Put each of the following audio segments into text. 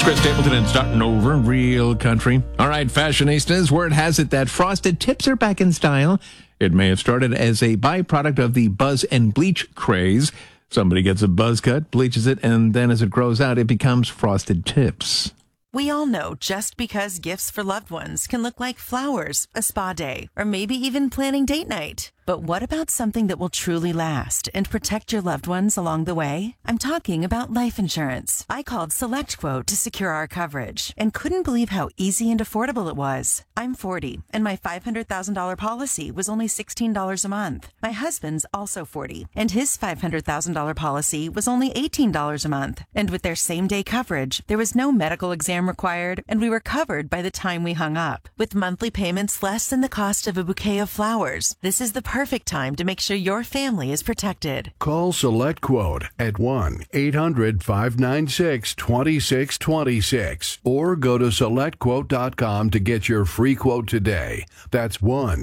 Chris Stapleton and starting over real country. All right, fashionistas, word has it that frosted tips are back in style. It may have started as a byproduct of the buzz and bleach craze. Somebody gets a buzz cut, bleaches it, and then as it grows out, it becomes frosted tips. We all know just because gifts for loved ones can look like flowers, a spa day, or maybe even planning date night. But what about something that will truly last and protect your loved ones along the way? I'm talking about life insurance. I called SelectQuote to secure our coverage and couldn't believe how easy and affordable it was. I'm 40, and my $500,000 policy was only $16 a month. My husband's also 40, and his $500,000 policy was only $18 a month. And with their same-day coverage, there was no medical exam required, and we were covered by the time we hung up. With monthly payments less than the cost of a bouquet of flowers, this is the perfect time to make sure your family is protected. Call SelectQuote at 1-800-596-2626 or go to SelectQuote.com to get your free quote today. That's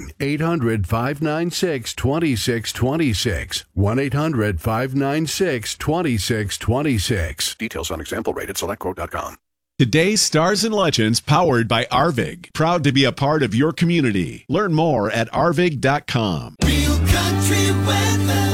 1-800-596-2626. 1-800-596-2626. Details on example rate at SelectQuote.com. Today's Stars and Legends, powered by Arvig. Proud to be a part of your community. Learn more at arvig.com. Real country weather.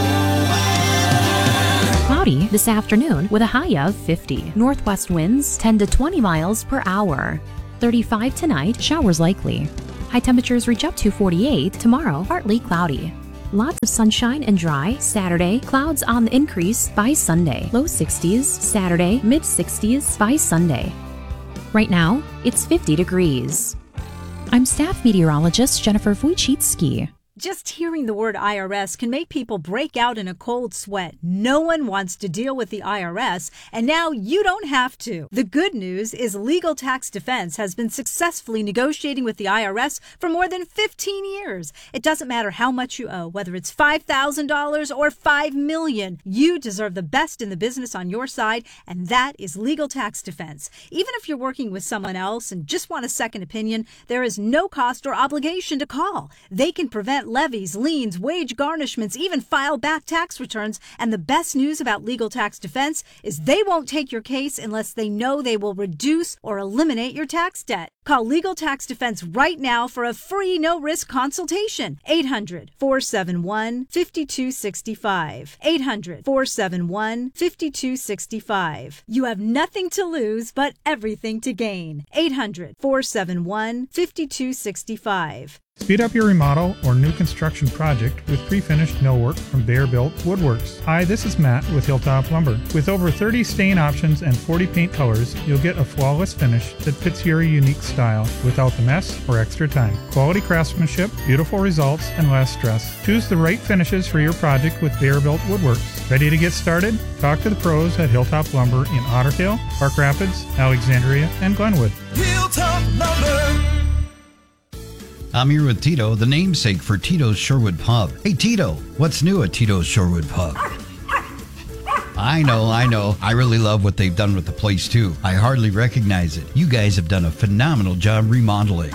Cloudy this afternoon with a high of 50. Northwest winds 10 to 20 miles per hour. 35 tonight, showers likely. High temperatures reach up to 48. Tomorrow, partly cloudy. Lots of sunshine and dry. Saturday, clouds on the increase by Sunday. Low 60s. Saturday, mid 60s by Sunday. Right now, it's 50 degrees. I'm staff meteorologist Jennifer Wojcicki. Just hearing the word IRS can make people break out in a cold sweat. No one wants to deal with the IRS, and now you don't have to. The good news is Legal Tax Defense has been successfully negotiating with the IRS for more than 15 years. It doesn't matter how much you owe, whether it's $5,000 or $5 million. You deserve the best in the business on your side, and that is Legal Tax Defense. Even if you're working with someone else and just want a second opinion, there is no cost or obligation to call. They can prevent levies, liens, wage garnishments, even file back tax returns. And the best news about Legal Tax Defense is they won't take your case unless they know they will reduce or eliminate your tax debt. Call Legal Tax Defense right now for a free no-risk consultation. 800-471-5265. 800-471-5265. You have nothing to lose but everything to gain. 800-471-5265. Speed up your remodel or new construction project with pre-finished millwork from Bear Built Woodworks. Hi, this is Matt with Hilltop Lumber. With over 30 stain options and 40 paint colors, you'll get a flawless finish that fits your unique style without the mess or extra time. Quality craftsmanship, beautiful results, and less stress. Choose the right finishes for your project with Bear Built Woodworks. Ready to get started? Talk to the pros at Hilltop Lumber in Otter Tail, Park Rapids, Alexandria, and Glenwood. Hilltop Lumber. I'm here with Tito, the namesake for Tito's Shorewood Pub. Hey, Tito, what's new at Tito's Shorewood Pub? I know. I really love what they've done with the place, too. I hardly recognize it. You guys have done a phenomenal job remodeling.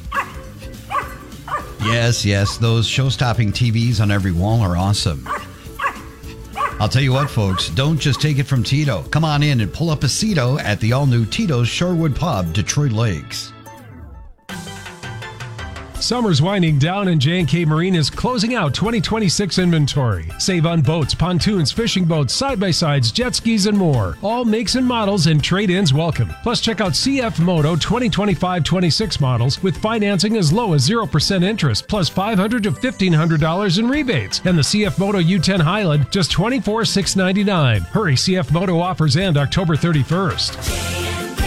Yes, those show-stopping TVs on every wall are awesome. I'll tell you what, folks, don't just take it from Tito. Come on in and pull up a seato at the all-new Tito's Shorewood Pub, Detroit Lakes. Summer's winding down and J&K Marine is closing out 2026 inventory. Save on boats, pontoons, fishing boats, side-by-sides, jet skis, and more. All makes and models and trade-ins welcome. Plus, check out CF Moto 2025-26 models with financing as low as 0% interest, plus $500 to $1,500 in rebates. And the CF Moto U10 Highland, just $24,699. Hurry, CF Moto offers end October 31st.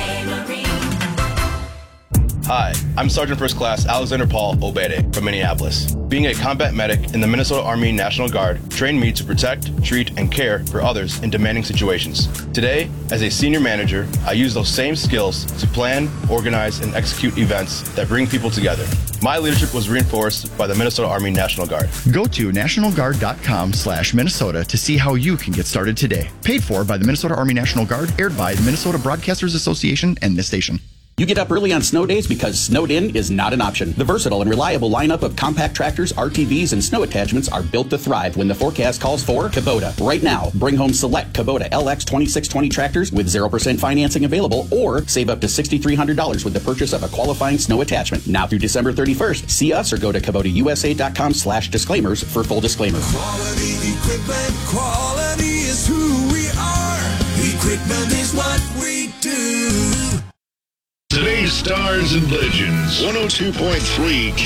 Hi, I'm Sergeant First Class Alexander Paul Obede from Minneapolis. Being a combat medic in the Minnesota Army National Guard trained me to protect, treat, and care for others in demanding situations. Today, as a senior manager, I use those same skills to plan, organize, and execute events that bring people together. My leadership was reinforced by the Minnesota Army National Guard. Go to nationalguard.com/Minnesota to see how you can get started today. Paid for by the Minnesota Army National Guard, aired by the Minnesota Broadcasters Association and this station. You get up early on snow days because snowed in is not an option. The versatile and reliable lineup of compact tractors, RTVs, and snow attachments are built to thrive when the forecast calls for Kubota. Right now, bring home select Kubota LX 2620 tractors with 0% financing available, or save up to $6,300 with the purchase of a qualifying snow attachment. Now through December 31st, see us or go to KubotaUSA.com/disclaimers for full disclaimers. Quality equipment, quality is who we are. Equipment is what we do. Today's Stars and Legends, 102.3